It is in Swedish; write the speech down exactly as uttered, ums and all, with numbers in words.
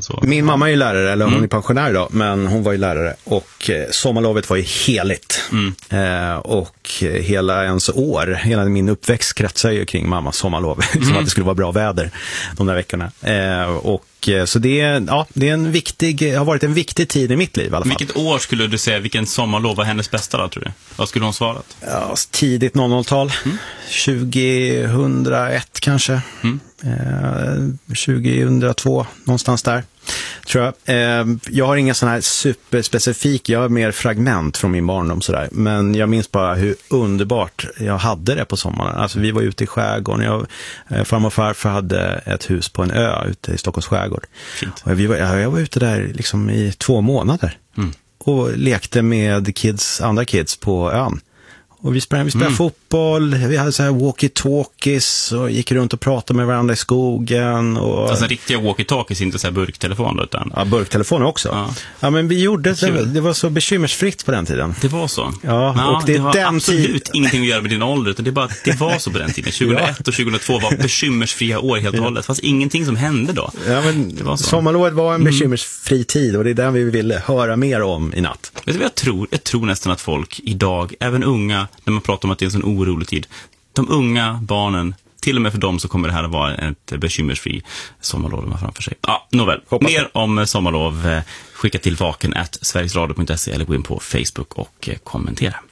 innan. Så. Min mamma är ju lärare, eller hon Mm. är pensionär idag, men hon var ju lärare. Och eh, sommarlovet var ju heligt. Mm. Eh, och hela ens år, hela min uppväxt kretsar ju kring mammas sommarlov. Mm. Som att det skulle vara bra väder de där veckorna. Eh, och så det, ja, det är en viktig, har varit en viktig tid i mitt liv i alla fall. Vilket år skulle du säga, vilken sommarlov var hennes bästa då, tror du? Vad skulle hon svarat? Ja, tidigt noll noll-tal. Mm. tjugohundraett kanske. Mm. Eh, tjugohundratvå, någonstans där. Tror jag. Eh, jag har inga sådana här superspecifik, jag har mer fragment från min barndom sådär. Men jag minns bara hur underbart jag hade det på sommaren. Alltså vi var ute i skärgården. Jag, eh, farmor och farfar hade ett hus på en ö ute i Stockholms skärgård. Fint. Och vi var, jag var ute där liksom i två månader. Mm. Och lekte med kids, andra kids på ön. Och vi spelade, vi spelade mm. fotboll, vi hade så här walkie-talkies och gick runt och pratade med varandra i skogen. Och... Alltså riktiga walkie-talkies, inte så här burktelefon då, utan... Ja, burktelefoner också. Ja. ja, men vi gjorde det, det var så bekymmersfritt på den tiden. Det var så? Ja, ja och det, det har den absolut tid... ingenting att göra med din ålder, utan det är bara att det var så på den tiden. tjugohundraett och tjugohundratvå var bekymmersfria år helt och hållet. Det fanns ingenting som hände då. Ja, men det var så. Sommarlovet var en bekymmersfri tid och det är den vi ville höra mer om i natt. Vet du vad jag tror? Jag tror nästan att folk idag, även unga, när man pratar om att det är en sån orolig tid, de unga barnen, till och med för dem så kommer det här att vara ett bekymmersfri sommarlov framför sig. Ja, nåväl. Hoppas mer det. Om sommarlov, skicka till vaken at sverigesradio punkt se eller gå in på Facebook och kommentera.